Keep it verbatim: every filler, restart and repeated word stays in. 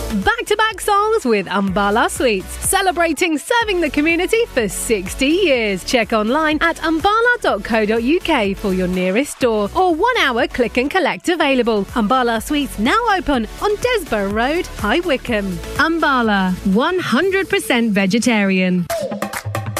Back-to-back songs with Ambala Sweets, celebrating serving the community for sixty years. Check online at ambala dot co dot uk for your nearest store or one-hour click and collect available. Ambala Sweets now open on Desborough Road, High Wycombe. Ambala, one hundred percent vegetarian.